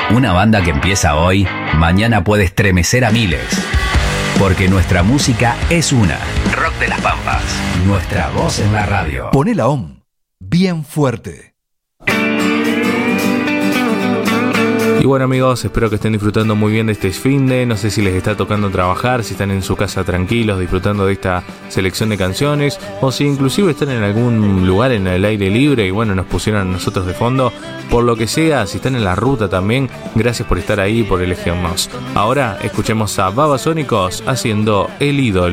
Una banda que empieza hoy, mañana puede estremecer a miles. Porque nuestra música es una. Rock de las Pampas. Nuestra voz en la radio. Poné la OM bien fuerte. Y bueno, amigos, espero que estén disfrutando muy bien de este finde. No sé si les está tocando trabajar, si están en su casa tranquilos disfrutando de esta selección de canciones, o si inclusive están en algún lugar en el aire libre y bueno, nos pusieron a nosotros de fondo. Por lo que sea, si están en la ruta también, gracias por estar ahí y por elegirnos. Ahora escuchemos a Babasónicos haciendo El Ídolo.